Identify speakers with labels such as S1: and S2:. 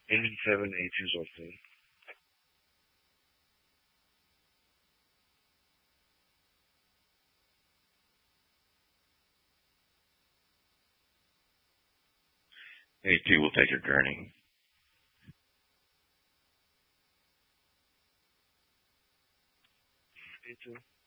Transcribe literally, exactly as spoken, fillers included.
S1: Engine seven, A two Zorton.
S2: A two will take your gurney.
S1: A two.